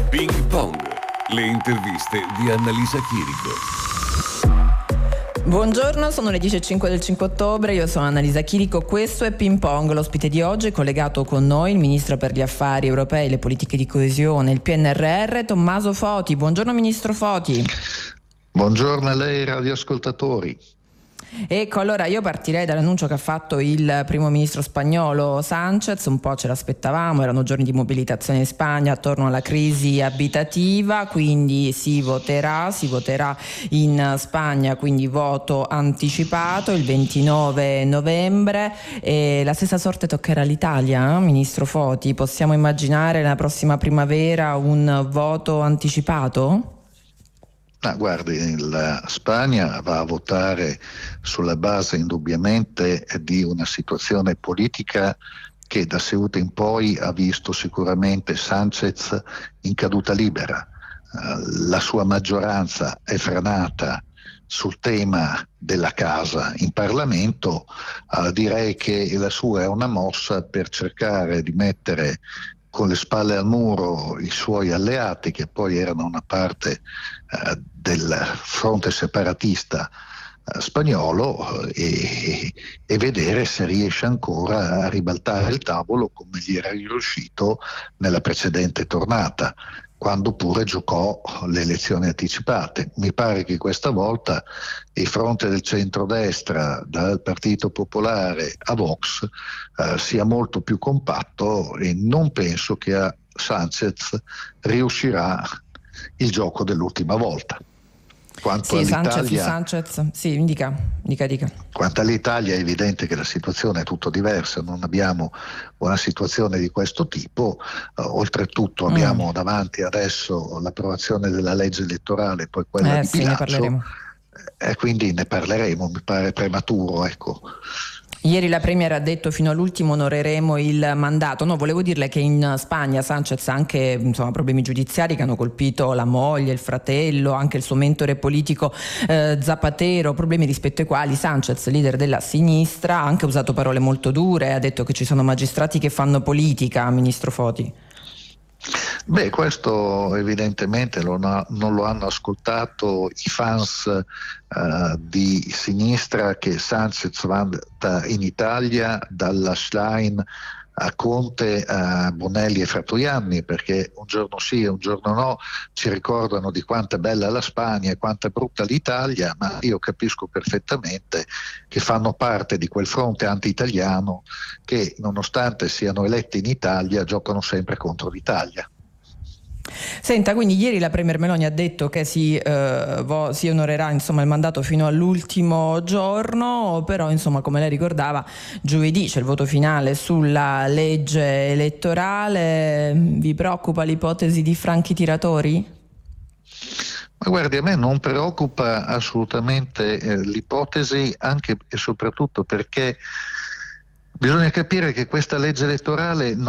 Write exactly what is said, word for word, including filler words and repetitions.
Ping Pong, le interviste di Annalisa Chirico. Buongiorno, sono le dieci e cinque del cinque ottobre, io sono Annalisa Chirico, questo è Ping Pong. L'ospite di oggi è collegato con noi il Ministro per gli Affari Europei e le Politiche di Coesione, il P N R R, Tommaso Foti. Buongiorno Ministro Foti. Buongiorno a lei radioascoltatori. Ecco, allora io partirei dall'annuncio che ha fatto il primo ministro spagnolo Sánchez. Un po' ce l'aspettavamo, erano giorni di mobilitazione in Spagna attorno alla crisi abitativa, quindi si voterà, si voterà in Spagna, quindi voto anticipato il ventinove novembre. E la stessa sorte toccherà all'Italia, eh, Ministro Foti? Possiamo immaginare la prossima primavera un voto anticipato? Ah, guardi, la Spagna va a votare sulla base indubbiamente di una situazione politica che da Ceuta in poi ha visto sicuramente Sánchez in caduta libera. Uh, la sua maggioranza è frenata sul tema della casa in Parlamento. Uh, direi che la sua è una mossa per cercare di mettere con le spalle al muro i suoi alleati, che poi erano una parte eh, del fronte separatista eh, spagnolo, eh, e, e vedere se riesce ancora a ribaltare il tavolo come gli era riuscito nella precedente tornata, quando pure giocò le elezioni anticipate. Mi pare che questa volta il fronte del centrodestra, dal Partito Popolare a Vox, eh, sia molto più compatto, e non penso che a Sánchez riuscirà il gioco dell'ultima volta. Quanto sì, all'Italia, Sánchez, Sánchez, sì, indica, dica, dica. Quanto all'Italia è evidente che la situazione è tutto diversa, non abbiamo una situazione di questo tipo, uh, oltretutto abbiamo mm. davanti adesso l'approvazione della legge elettorale, poi quella eh, di sì, bilancio, ne parleremo. E quindi ne parleremo, mi pare prematuro, ecco. Ieri la Premier ha detto fino all'ultimo onoreremo il mandato. No, volevo dirle che in Spagna Sánchez ha anche insomma, problemi giudiziari che hanno colpito la moglie, il fratello, anche il suo mentore politico eh, Zapatero, problemi rispetto ai quali Sánchez, leader della sinistra, ha anche usato parole molto dure, ha detto che ci sono magistrati che fanno politica, Ministro Foti. Beh, questo evidentemente lo, non lo hanno ascoltato i fans uh, di sinistra che Sánchez vanta in Italia, dalla Schlein a Conte, a Bonelli e Fratoianni, perché un giorno sì e un giorno no ci ricordano di quanto è bella la Spagna e quanto è brutta l'Italia, ma io capisco perfettamente che fanno parte di quel fronte anti-italiano che, nonostante siano eletti in Italia, giocano sempre contro l'Italia. Senta, quindi ieri la Premier Meloni ha detto che si, eh, vo- si onorerà insomma il mandato fino all'ultimo giorno, però insomma come lei ricordava giovedì c'è il voto finale sulla legge elettorale. Vi preoccupa l'ipotesi di franchi tiratori? Ma guardi, a me non preoccupa assolutamente eh, l'ipotesi, anche e soprattutto perché bisogna capire che questa legge elettorale